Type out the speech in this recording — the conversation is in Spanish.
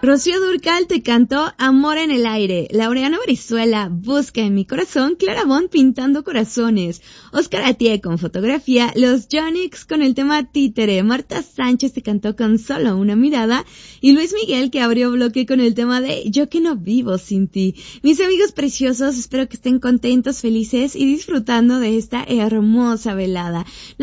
Rocío Dúrcal te cantó Amor en el aire. Laureano Brizuela, Busca en mi corazón. Clara Bond, Pintando corazones. Oscar Atié con Fotografía. Los Yonix con el tema Títere. Marta Sánchez te cantó con Solo una mirada. Y Luis Miguel que abrió bloque con el tema de Yo que no vivo sin ti. Mis amigos preciosos, espero que estén contentos, felices y disfrutando de esta hermosa velada.